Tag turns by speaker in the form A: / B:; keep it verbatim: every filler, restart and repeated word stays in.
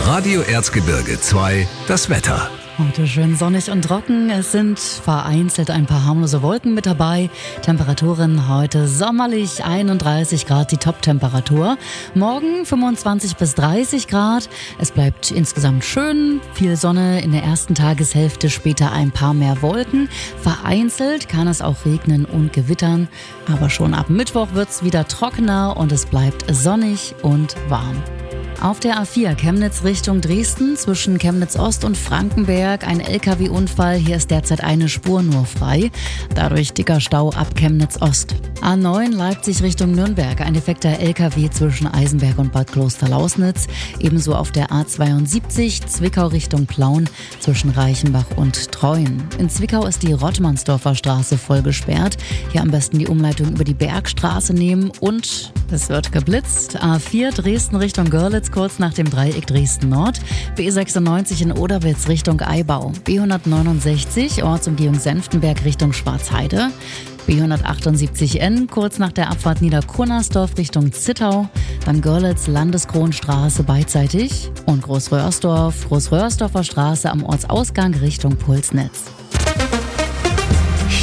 A: Radio Erzgebirge zwei, das Wetter.
B: Heute schön sonnig und trocken. Es sind vereinzelt ein paar harmlose Wolken mit dabei. Temperaturen heute sommerlich, einunddreißig Grad die Top-Temperatur. Morgen fünfundzwanzig bis dreißig Grad. Es bleibt insgesamt schön. Viel Sonne in der ersten Tageshälfte, später ein paar mehr Wolken. Vereinzelt kann es auch regnen und gewittern. Aber schon ab Mittwoch wird es wieder trockener und es bleibt sonnig und warm. Auf der A vier Chemnitz Richtung Dresden zwischen Chemnitz Ost und Frankenberg ein L K W-Unfall. Hier ist derzeit eine Spur nur frei. Dadurch dicker Stau ab Chemnitz Ost. A neun Leipzig Richtung Nürnberg. Ein defekter L K W zwischen Eisenberg und Bad Klosterlausnitz. Ebenso auf der A zweiundsiebzig Zwickau Richtung Plauen zwischen Reichenbach und Treuen. In Zwickau ist die Rottmannsdorfer Straße voll gesperrt. Hier am besten die Umleitung über die Bergstraße nehmen und es wird geblitzt. A vier Dresden Richtung Görlitz kurz nach dem Dreieck Dresden Nord. B sechsundneunzig in Oderwitz Richtung Eibau. B hundertneunundsechzig Ortsumgehung Senftenberg Richtung Schwarzheide. B hundertachtundsiebzig N kurz nach der Abfahrt Niederkunnersdorf Richtung Zittau. Dann Görlitz Landeskronstraße beidseitig. Und Großröhrsdorf, Großröhrsdorfer Straße am Ortsausgang Richtung Pulsnitz.